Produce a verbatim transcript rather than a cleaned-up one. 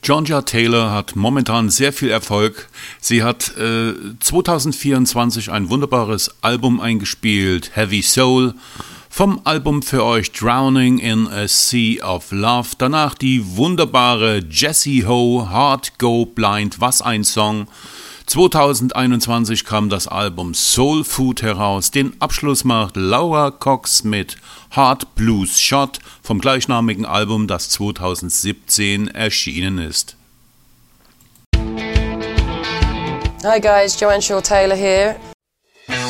Georgia Taylor hat momentan sehr viel Erfolg. Sie hat äh, zwanzig vierundzwanzig ein wunderbares Album eingespielt, Heavy Soul. Vom Album für euch Drowning in a Sea of Love. Danach die wunderbare Jessie Ho, Heart Go Blind, was ein Song. zwanzig einundzwanzig kam das Album Soul Food heraus. Den Abschluss macht Laura Cox mit Heart Blues Shot vom gleichnamigen Album, das zwanzig siebzehn erschienen ist. Hi guys, Joanne Shaw Taylor here.